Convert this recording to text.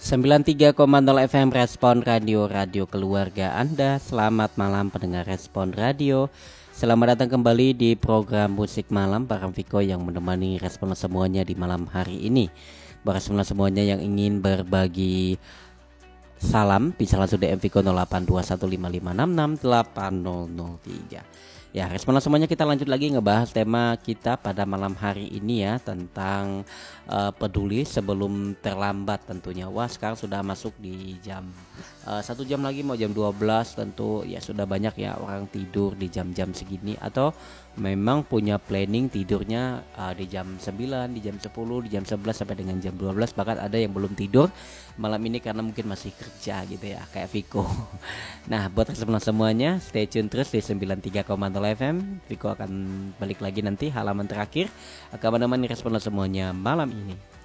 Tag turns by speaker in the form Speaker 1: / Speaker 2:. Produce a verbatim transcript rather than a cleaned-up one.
Speaker 1: sembilan puluh tiga koma nol F M Respon Radio, radio keluarga Anda. Selamat malam pendengar Respon Radio. Selamat datang kembali di program Musik Malam bareng Viko yang menemani respon semuanya di malam hari ini. Bareng semuanya yang ingin berbagi salam bisa langsung D M Viko nol delapan dua satu lima lima enam enam delapan nol nol tiga. Ya, respon semuanya, kita lanjut lagi ngebahas tema kita pada malam hari ini ya, tentang uh, peduli sebelum terlambat tentunya. Wah, sekarang sudah masuk di jam uh, satu jam lagi mau jam dua belas, tentu ya sudah banyak ya orang tidur di jam-jam segini, atau memang punya planning tidurnya uh, di jam sembilan, di jam sepuluh, di jam sebelas sampai dengan jam dua belas, bahkan ada yang belum tidur malam ini karena mungkin masih kerja gitu ya, kayak Viko. Nah, buat respon semuanya, stay tune terus di sembilan puluh tiga koma nol F M. Viko akan balik lagi nanti halaman terakhir akan menemani respon semuanya malam ini.